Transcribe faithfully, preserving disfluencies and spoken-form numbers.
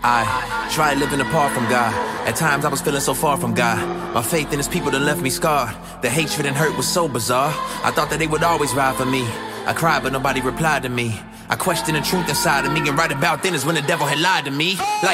I tried living apart from God. At times I was feeling so far from God. My faith in his people that left me scarred. The hatred and hurt was so bizarre. I thought that they would always ride for me. I cried but nobody replied to me. I questioned the truth inside of me, and right about then is when the devil had lied to me. Like